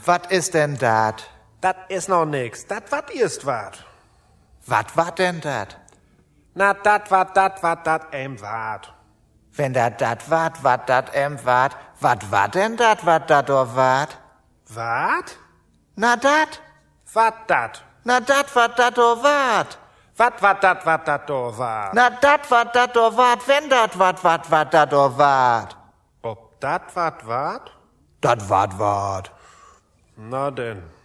wat ist denn dat? Dat is noch nix. Dat wat ist wat. Wat denn dat? Na, dat wat wat. Wenn dat wat denn dat do wat? Wat? Na dat? Wat dat? Na dat do wat? Wat dat do wat? Na dat do wat, wenn dat dat do wat? Ob dat wat wat? Dat wat. Na denn.